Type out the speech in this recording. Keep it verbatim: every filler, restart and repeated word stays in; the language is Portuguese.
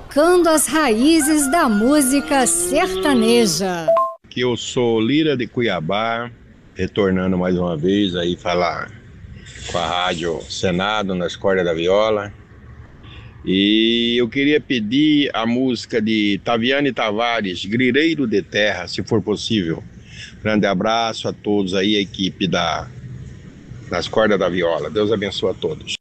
tocando as raízes da música sertaneja. Que eu sou Lira de Cuiabá, retornando mais uma vez aí falar com a Rádio Senado nas cordas da viola. E eu queria pedir a música de Taviane Tavares, Grileiro de Terra, se for possível. Grande abraço a todos aí, a equipe da, das cordas da viola. Deus abençoe a todos.